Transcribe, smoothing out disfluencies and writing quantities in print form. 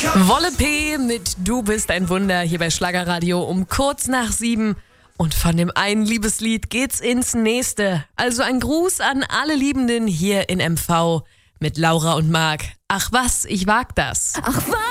Wolle P. mit Du bist ein Wunder hier bei Schlagerradio um kurz nach 7. Und von dem einen Liebeslied geht's ins nächste. Also ein Gruß an alle Liebenden hier in MV mit Laura und Marc. Ach was, ich wag das. Ach was.